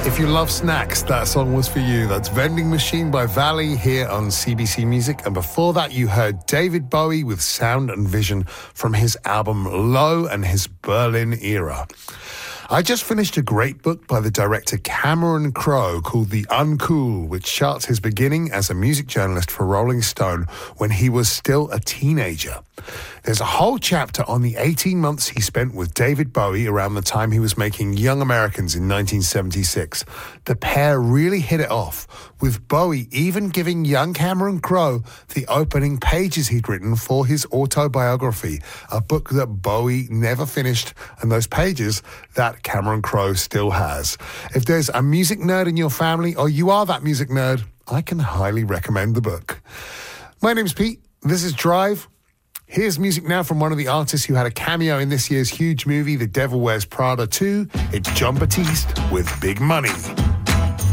If you love snacks, that song was for you. That's Vending Machine by Valley here on CBC Music. And before that, you heard David Bowie with Sound and Vision from his album Low and his Berlin era. I just finished a great book by the director Cameron Crowe called The Uncool, which charts his beginning as a music journalist for Rolling Stone when he was still a teenager. There's a whole chapter on the 18 months he spent with David Bowie around the time he was making Young Americans in 1976. The pair really hit it off, with Bowie even giving young Cameron Crowe the opening pages he'd written for his autobiography, a book that Bowie never finished, and those pages that Cameron Crowe still has. If there's a music nerd in your family, or you are that music nerd, I can highly recommend the book. My name's Pete. This is Drive. Here's music now from one of the artists who had a cameo in this year's huge movie, The Devil Wears Prada 2. It's Jon Batiste with Big Money.